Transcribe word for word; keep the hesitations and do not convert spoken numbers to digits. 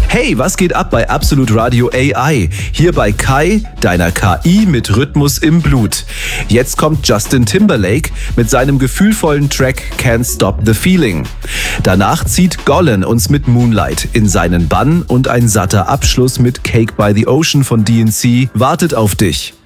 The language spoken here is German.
Hey, was geht ab bei Absolut Radio A I? Hier bei Kai, deiner K I mit Rhythmus im Blut. Jetzt kommt Justin Timberlake mit seinem gefühlvollen Track Can't Stop the Feeling. Danach zieht Golan uns mit Moonlight in seinen Bann und ein satter Abschluss mit Cake by the Ocean von D and C wartet auf dich.